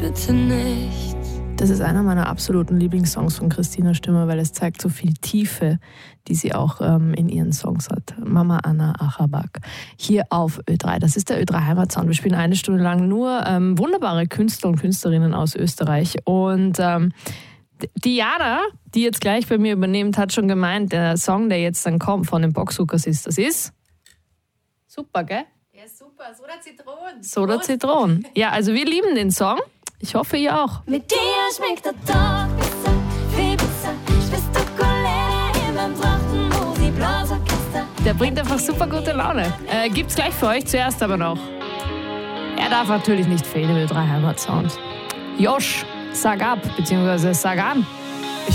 bitte nicht. Das ist einer meiner absoluten Lieblingssongs von Christina Stimmer, weil es zeigt so viel Tiefe, die sie auch in ihren Songs hat. Mama Anna Achabak. Hier auf Ö3. Das ist der Ö3 Heimatsound. Wir spielen 1 Stunde lang nur wunderbare Künstler und Künstlerinnen aus Österreich. Und Diana, die jetzt gleich bei mir übernimmt, hat schon gemeint, der Song, der jetzt dann kommt von den Boxhookers ist super, gell? Ja, super. Soda Zitronen. Soda Zitronen. Ja, also wir lieben den Song. Ich hoffe, ihr auch. Mit dir schmeckt der Tag besser, viel besser. Spürst du Kollege in meinem Trachtenmusik-Blasorchester. Der bringt einfach super gute Laune. Gibt's gleich für euch, zuerst aber noch. Er darf natürlich nicht fehlen, Ö3 Heimatsound. Josh, sag ab, beziehungsweise sag an.